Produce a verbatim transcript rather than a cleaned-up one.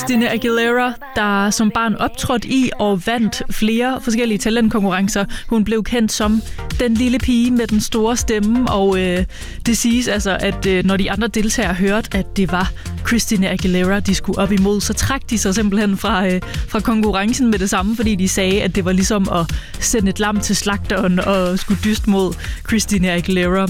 Christina Aguilera, der som barn optrådte i og vandt flere forskellige talentkonkurrencer. Hun blev kendt som den lille pige med den store stemme, og øh, det siges altså, at øh, når de andre deltagere hørte, at det var Christina Aguilera, de skulle op imod, så trak de sig simpelthen fra, øh, fra konkurrencen med det samme, fordi de sagde, at det var ligesom at sende et lam til slagteren og skulle dyste mod Christina Aguilera.